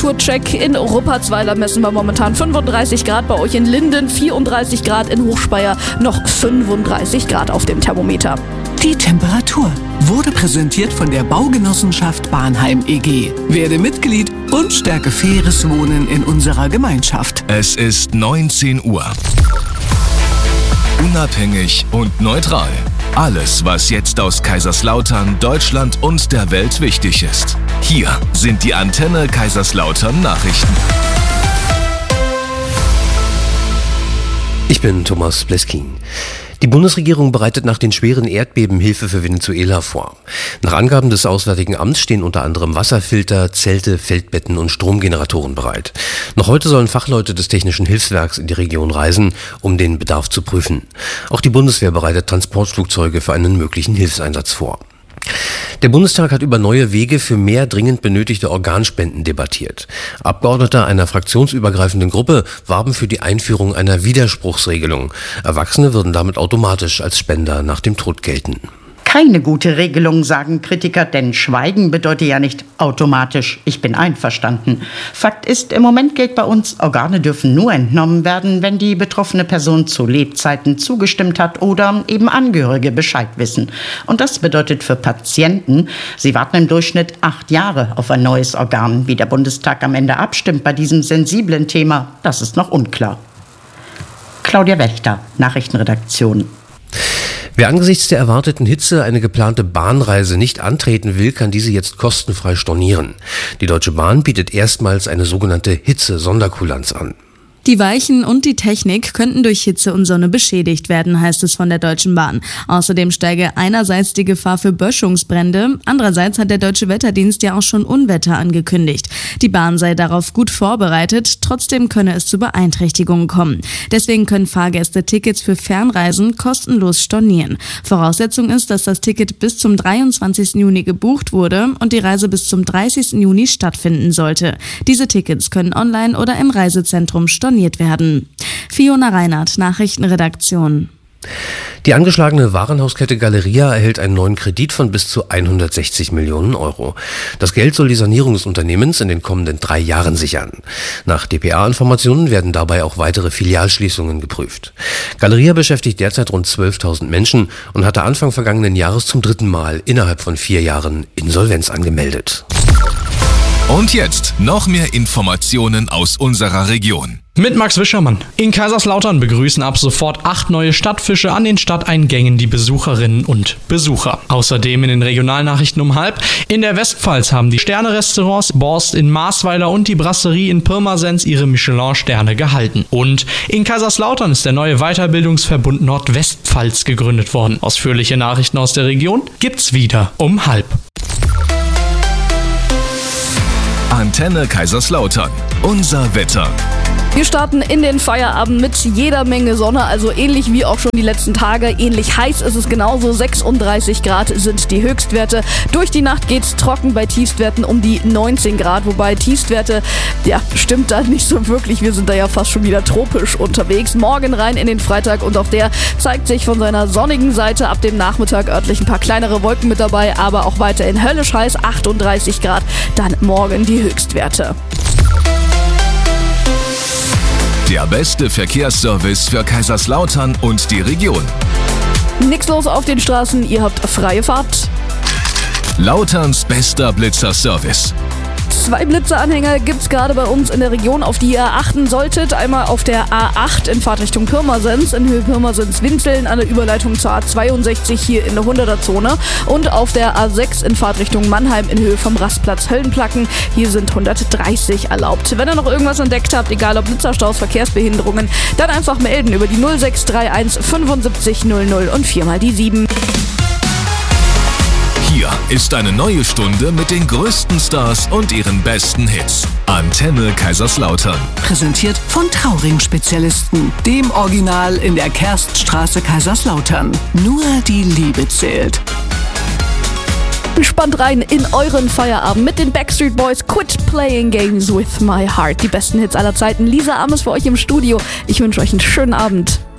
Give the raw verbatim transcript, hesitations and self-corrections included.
Temperaturcheck. In Ruppertsweiler messen wir momentan fünfunddreißig Grad, bei euch in Linden vierunddreißig Grad, in Hochspeyer noch fünfunddreißig Grad auf dem Thermometer. Die Temperatur wurde präsentiert von der Baugenossenschaft Bahnheim E G. Werde Mitglied und stärke faires Wohnen in unserer Gemeinschaft. Es ist neunzehn Uhr. Unabhängig und neutral. Alles, was jetzt aus Kaiserslautern, Deutschland und der Welt wichtig ist. Hier sind die Antenne Kaiserslautern Nachrichten. Ich bin Thomas Bleskin. Die Bundesregierung bereitet nach den schweren Erdbeben Hilfe für Venezuela vor. Nach Angaben des Auswärtigen Amts stehen unter anderem Wasserfilter, Zelte, Feldbetten und Stromgeneratoren bereit. Noch heute sollen Fachleute des Technischen Hilfswerks in die Region reisen, um den Bedarf zu prüfen. Auch die Bundeswehr bereitet Transportflugzeuge für einen möglichen Hilfseinsatz vor. Der Bundestag hat über neue Wege für mehr dringend benötigte Organspenden debattiert. Abgeordnete einer fraktionsübergreifenden Gruppe warben für die Einführung einer Widerspruchsregelung. Erwachsene würden damit automatisch als Spender nach dem Tod gelten. Keine gute Regelung, sagen Kritiker, denn Schweigen bedeutet ja nicht automatisch, ich bin einverstanden. Fakt ist, im Moment gilt bei uns, Organe dürfen nur entnommen werden, wenn die betroffene Person zu Lebzeiten zugestimmt hat oder eben Angehörige Bescheid wissen. Und das bedeutet für Patienten, sie warten im Durchschnitt acht Jahre auf ein neues Organ. Wie der Bundestag am Ende abstimmt bei diesem sensiblen Thema, das ist noch unklar. Claudia Wächter, Nachrichtenredaktion. Wer angesichts der erwarteten Hitze eine geplante Bahnreise nicht antreten will, kann diese jetzt kostenfrei stornieren. Die Deutsche Bahn bietet erstmals eine sogenannte Hitze-Sonderkulanz an. Die Weichen und die Technik könnten durch Hitze und Sonne beschädigt werden, heißt es von der Deutschen Bahn. Außerdem steige einerseits die Gefahr für Böschungsbrände, andererseits hat der Deutsche Wetterdienst ja auch schon Unwetter angekündigt. Die Bahn sei darauf gut vorbereitet, trotzdem könne es zu Beeinträchtigungen kommen. Deswegen können Fahrgäste Tickets für Fernreisen kostenlos stornieren. Voraussetzung ist, dass das Ticket bis zum dreiundzwanzigsten Juni gebucht wurde und die Reise bis zum dreißigsten Juni stattfinden sollte. Diese Tickets können online oder im Reisezentrum storniert werden. Fiona Reinhardt, Nachrichtenredaktion. Die angeschlagene Warenhauskette Galeria erhält einen neuen Kredit von bis zu hundertsechzig Millionen Euro. Das Geld soll die Sanierung des Unternehmens in den kommenden drei Jahren sichern. Nach D P A-Informationen werden dabei auch weitere Filialschließungen geprüft. Galeria beschäftigt derzeit rund zwölftausend Menschen und hatte Anfang vergangenen Jahres zum dritten Mal innerhalb von vier Jahren Insolvenz angemeldet. Und jetzt noch mehr Informationen aus unserer Region. Mit Max Wischermann. In Kaiserslautern begrüßen ab sofort acht neue Stadtfische an den Stadteingängen die Besucherinnen und Besucher. Außerdem in den Regionalnachrichten um halb. In der Westpfalz haben die Sterne-Restaurants Borst in Marsweiler und die Brasserie in Pirmasens ihre Michelin-Sterne gehalten. Und in Kaiserslautern ist der neue Weiterbildungsverbund Nordwestpfalz gegründet worden. Ausführliche Nachrichten aus der Region gibt's wieder um halb. Antenne Kaiserslautern. Unser Wetter. Wir starten in den Feierabend mit jeder Menge Sonne, also ähnlich wie auch schon die letzten Tage. Ähnlich heiß ist es genauso, sechsunddreißig Grad sind die Höchstwerte. Durch die Nacht geht's trocken bei Tiefstwerten um die neunzehn Grad, wobei Tiefstwerte, ja, stimmt da nicht so wirklich. Wir sind da ja fast schon wieder tropisch unterwegs. Morgen rein in den Freitag und auch der zeigt sich von seiner sonnigen Seite. Ab dem Nachmittag örtlich ein paar kleinere Wolken mit dabei, aber auch weiterhin höllisch heiß, achtunddreißig Grad. Dann morgen die Höchstwerte. Der beste Verkehrsservice für Kaiserslautern und die Region. Nix los auf den Straßen, ihr habt freie Fahrt. Lauterns bester Blitzerservice. Zwei Blitzeranhänger gibt's gerade bei uns in der Region, auf die ihr achten solltet. Einmal auf der A acht in Fahrtrichtung Pirmasens, in Höhe Pirmasens-Winzeln an der Überleitung zur A zweiundsechzig hier in der hunderter-Zone. Und auf der A sechs in Fahrtrichtung Mannheim in Höhe vom Rastplatz Höllenplacken. Hier sind hundertdreißig erlaubt. Wenn ihr noch irgendwas entdeckt habt, egal ob Blitzerstaus, Verkehrsbehinderungen, dann einfach melden über die null sechs drei eins fünfundsiebzig null null und viermal die sieben. Hier ist eine neue Stunde mit den größten Stars und ihren besten Hits. Antenne Kaiserslautern. Präsentiert von Trauring-Spezialisten, dem Original in der Kerststraße Kaiserslautern. Nur die Liebe zählt. Spannt rein in euren Feierabend mit den Backstreet Boys. Quit playing games with my heart. Die besten Hits aller Zeiten. Lisa Ames für euch im Studio. Ich wünsche euch einen schönen Abend.